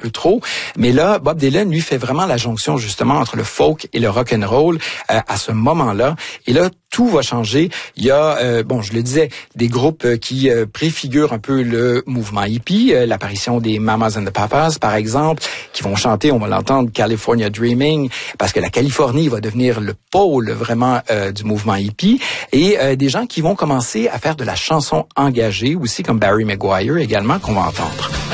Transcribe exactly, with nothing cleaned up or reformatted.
peu trop. Mais là, Bob Dylan, lui, fait vraiment la jonction, justement, entre le folk et le rock and roll euh, à ce moment-là. Et là, tout va changer. Il y a, euh, bon, je le disais, des groupes euh, qui euh, préfigurent un peu le mouvement hippie, euh, l'apparition des Mamas and the Papas, par exemple, qui vont chanter, on va l'entendre, California Dreaming, parce que la Californie va devenir le pôle vraiment euh, du mouvement hippie. Et euh, des gens qui vont commencer à faire de la chanson engagée, aussi comme Barry Maguire également, qu'on va entendre.